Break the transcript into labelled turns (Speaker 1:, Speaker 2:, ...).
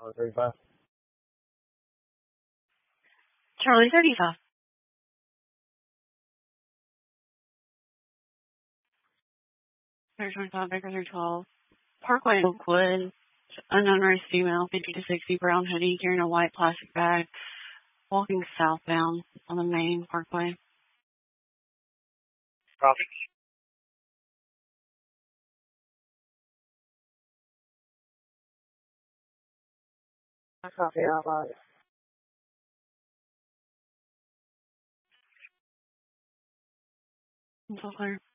Speaker 1: 35.
Speaker 2: Charlie 35. $25, Baker 312. Parkway, Oakwood. Unknown race female, 50 to 60, brown hoodie, carrying a white plastic bag, walking southbound on the main parkway.
Speaker 1: Copy. Copy, out loud.
Speaker 2: It's all clear.